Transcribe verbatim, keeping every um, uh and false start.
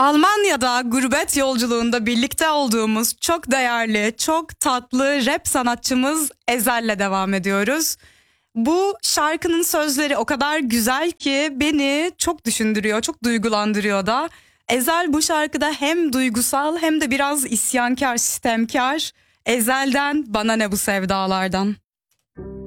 Almanya'da gurbet yolculuğunda birlikte olduğumuz çok değerli, çok tatlı rap sanatçımız Ezel'le devam ediyoruz. Bu şarkının sözleri o kadar güzel ki beni çok düşündürüyor, çok duygulandırıyor da. Ezel bu şarkıda hem duygusal hem de biraz isyankar, sistemkar. Ezel'den Bana Ne Bu Sevdalardan.